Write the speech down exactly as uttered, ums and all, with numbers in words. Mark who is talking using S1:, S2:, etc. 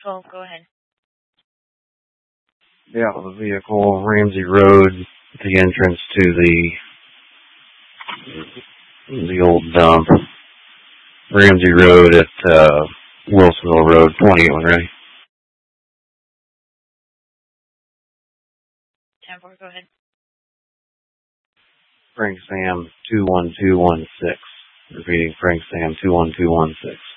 S1: twelve, go ahead.
S2: Yeah, the vehicle, Ramsey Road, the entrance to the the old dump. Ramsey Road at uh, Wilsonville Road, twenty-eight one ready.
S1: ten four, go ahead.
S2: Frank Sam two one two one six. Repeating, Frank Sam two one two one six.